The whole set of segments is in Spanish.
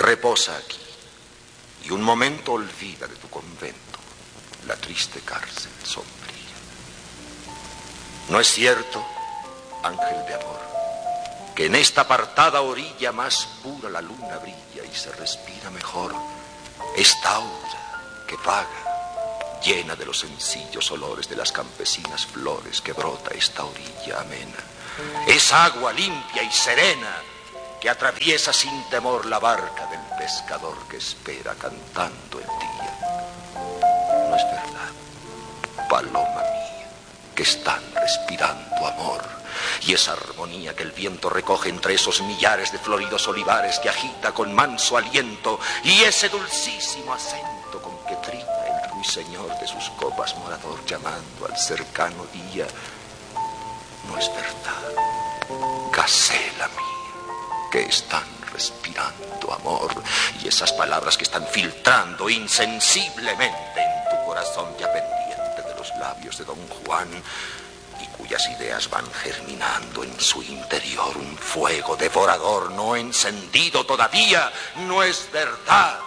Reposa aquí y un momento olvida de tu convento la triste cárcel sombría. ¿No es cierto, ángel de amor, que en esta apartada orilla más pura la luna brilla y se respira mejor esta aura que vaga, llena de los sencillos olores de las campesinas flores que brota esta orilla amena? Es agua limpia y serena que atraviesa sin temor la barca del pescador que espera cantando el día. ¿No es verdad, paloma mía, que están respirando amor? Y esa armonía que el viento recoge entre esos millares de floridos olivares que agita con manso aliento, y ese dulcísimo acento con que trina el ruiseñor de sus copas morador llamando al cercano día. ¿No es verdad, gacela mía, que están respirando amor? Y esas palabras que están filtrando insensiblemente en tu corazón ya pendiente de los labios de Don Juan, y cuyas ideas van germinando en su interior un fuego devorador no encendido todavía. ¿No es verdad,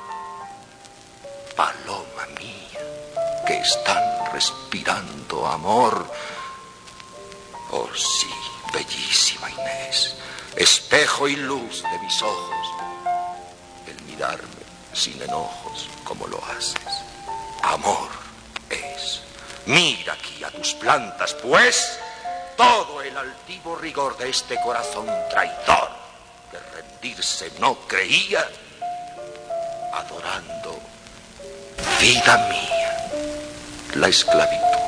paloma mía, que están respirando amor? Oh sí, bellísima Inés, espejo y luz de mis ojos, el mirarme sin enojos como lo haces, amor es. Mira aquí a tus plantas, pues, todo el altivo rigor de este corazón traidor que rendirse no creía, adorando, vida mía, la esclavitud.